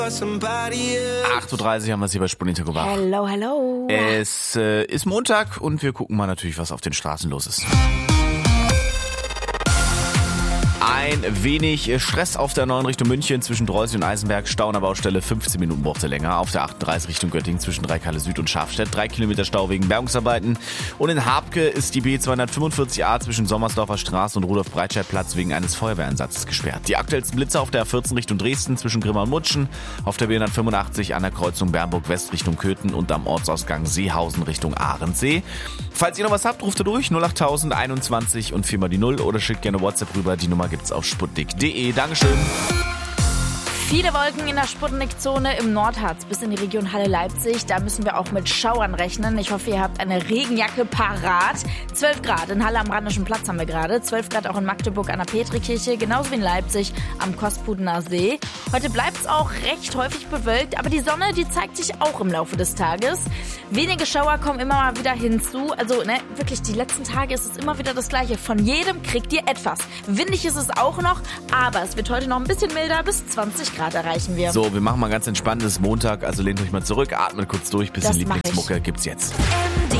8:30 Uhr haben wir es hier bei Sputnik gemacht. Hello, hello. Es ist Montag und wir gucken mal natürlich, was auf den Straßen los ist. Ein wenig Stress auf der 9 Richtung München zwischen Dreusig und Eisenberg. Stau an der Baustelle, 15 Minuten brauchte länger. Auf der 38 Richtung Göttingen zwischen Dreikalle Süd und Schafstedt 3 Kilometer Stau wegen Bergungsarbeiten. Und in Habke ist die B245a zwischen Sommersdorfer Straße und Rudolf-Breitscheid-Platz wegen eines Feuerwehreinsatzes gesperrt. Die aktuellsten Blitze auf der 14 Richtung Dresden zwischen Grimma und Mutschen. Auf der B185 an der Kreuzung Bernburg West Richtung Köthen und am Ortsausgang Seehausen Richtung Ahrensee. Falls ihr noch was habt, ruft ihr durch 08000 21 und 4 mal die 0 oder schickt gerne WhatsApp rüber. Die Nummer gibt's auf sputnik.de. Dankeschön. Viele Wolken in der Sputnik-Zone im Nordharz bis in die Region Halle-Leipzig. Da müssen wir auch mit Schauern rechnen. Ich hoffe, ihr habt eine Regenjacke parat. 12 Grad in Halle am Rheinischen Platz haben wir gerade. 12 Grad auch in Magdeburg an der Petrikirche. Genauso wie in Leipzig am Kospudener See. Heute bleibt es auch recht häufig bewölkt. Aber die Sonne, die zeigt sich auch im Laufe des Tages. Wenige Schauer kommen immer mal wieder hinzu. Also wirklich, die letzten Tage ist es immer wieder das Gleiche. Von jedem kriegt ihr etwas. Windig ist es auch noch. Aber es wird heute noch ein bisschen milder. Bis 20 Grad erreichen wir. So, wir machen mal ganz entspanntes Montag, also lehnt euch mal zurück, atmet kurz durch, bisschen Lieblingsmucke gibt's jetzt. MD